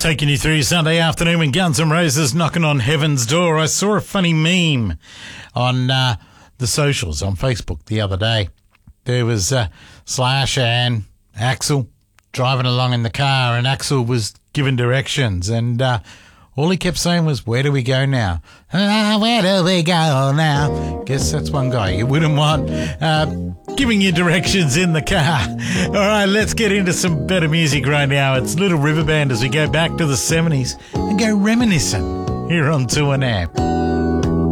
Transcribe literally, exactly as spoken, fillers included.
Taking you through Sunday afternoon when Guns N' Roses knocking on heaven's door. I saw a funny meme on uh, the socials on Facebook the other day. There was uh, Slash and Axl driving along in the car, and Axl was giving directions, and uh, all he kept saying was, "Where do we go now? Uh, where do we go now?" Guess that's one guy you wouldn't want uh, giving you directions in the car. All right, let's get into some better music right now. It's Little River Band as we go back to the seventies and go reminiscing here on two and a half.